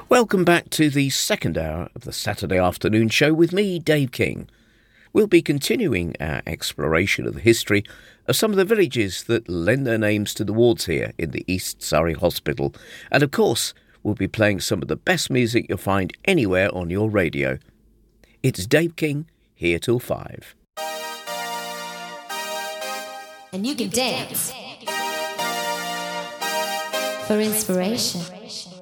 Welcome back to the second hour of the Saturday afternoon show with me, Dave King. We'll be continuing our exploration of the history of some of the villages that lend their names to the wards here in the East Surrey Hospital. And of course, we'll be playing some of the best music you'll find anywhere on your radio. It's Dave King, here till 5. And you can dance for inspiration.